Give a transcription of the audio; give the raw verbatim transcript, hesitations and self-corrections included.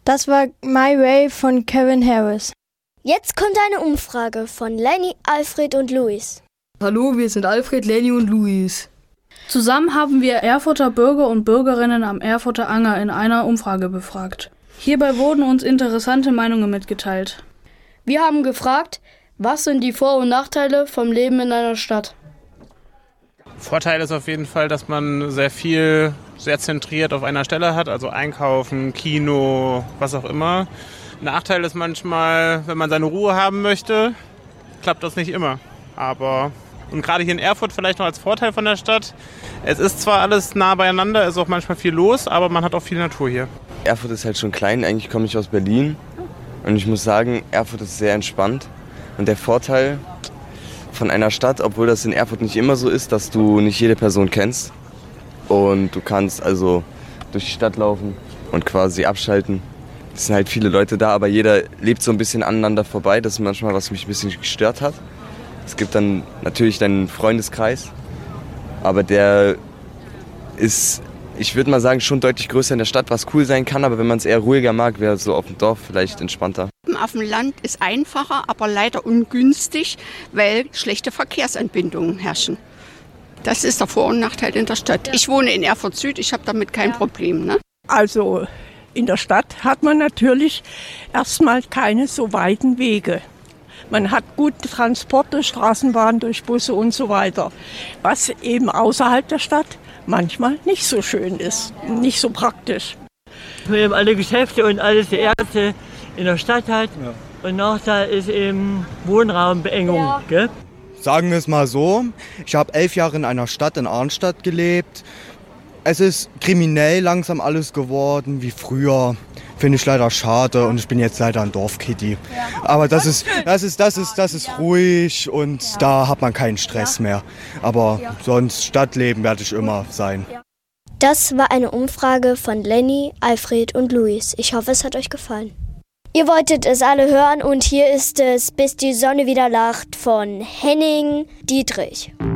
Das war My Way von Kevin Harris. Jetzt kommt eine Umfrage von Lenny, Alfred und Luis. Hallo, wir sind Alfred, Lenny und Luis. Zusammen haben wir Erfurter Bürger und Bürgerinnen am Erfurter Anger in einer Umfrage befragt. Hierbei wurden uns interessante Meinungen mitgeteilt. Wir haben gefragt, was sind die Vor- und Nachteile vom Leben in einer Stadt? Vorteil ist auf jeden Fall, dass man sehr viel, sehr zentriert auf einer Stelle hat, also Einkaufen, Kino, was auch immer. Nachteil ist manchmal, wenn man seine Ruhe haben möchte, klappt das nicht immer. Aber, und gerade hier in Erfurt vielleicht noch als Vorteil von der Stadt, es ist zwar alles nah beieinander, ist auch manchmal viel los, aber man hat auch viel Natur hier. Erfurt ist halt schon klein, eigentlich komme ich aus Berlin und ich muss sagen, Erfurt ist sehr entspannt. Und der Vorteil von einer Stadt, obwohl das in Erfurt nicht immer so ist, dass du nicht jede Person kennst und du kannst also durch die Stadt laufen und quasi abschalten. Es sind halt viele Leute da, aber jeder lebt so ein bisschen aneinander vorbei. Das ist manchmal, was mich ein bisschen gestört hat. Es gibt dann natürlich deinen Freundeskreis, aber der ist, ich würde mal sagen, schon deutlich größer in der Stadt, was cool sein kann, aber wenn man es eher ruhiger mag, wäre so auf dem Dorf vielleicht entspannter. Auf dem Land ist einfacher, aber leider ungünstig, weil schlechte Verkehrsanbindungen herrschen. Das ist der Vor- und Nachteil in der Stadt. Ich wohne in Erfurt Süd, ich habe damit kein Problem. Ne? Also in der Stadt hat man natürlich erstmal keine so weiten Wege. Man hat gute Transporte, Straßenbahn, durch Busse und so weiter. Was eben außerhalb der Stadt manchmal nicht so schön ist, nicht so praktisch. Wir haben alle Geschäfte und alles die Ärzte in der Stadt halt. Ja. Und Nachteil ist eben Wohnraumbeengung. Ja. Gell? Sagen wir es mal so, ich habe elf Jahre in einer Stadt, in Arnstadt gelebt. Es ist kriminell langsam alles geworden, wie früher. Finde ich leider schade und ich bin jetzt leider ein Dorfkiddy. Ja. Aber das ist, das ist, das ist, das ist ruhig und ja. Da hat man keinen Stress ja. mehr. Aber ja. sonst Stadtleben werde ich immer sein. Das war eine Umfrage von Lenny, Alfred und Luis. Ich hoffe, es hat euch gefallen. Ihr wolltet es alle hören und hier ist es Bis die Sonne wieder lacht von Henning Dietrich.